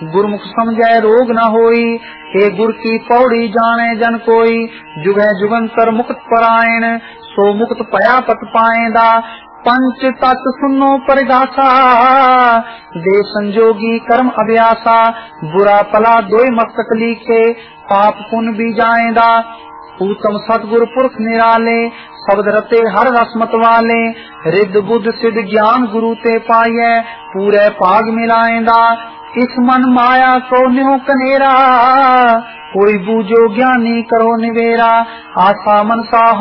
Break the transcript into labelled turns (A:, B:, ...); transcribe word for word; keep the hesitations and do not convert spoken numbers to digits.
A: गुरमुख समझै रोग न होई। हे गुर की पौड़ी जाने जन कोई, जुगै जुगंतर मुक्त परायण, सो मुक्त पया पत पाएंदा। पंच तत् सुनो परिभाषा, दे संजोगी कर्म अभ्यासा। बुरा पला दोय मस्तक लीखे, पाप पुन भी जाएंदा। उत्तम सतगुर पुरख निराले, शब्द रते हर रस मत वाले। रिद्ध बुद्ध सिद्ध ज्ञान गुरु ते पाइए, पूरे भाग मिलाएंदा। इस मन माया को न्यो कनेरा, कोई बूझो ज्ञानी करो निवेरा। आशा मनसा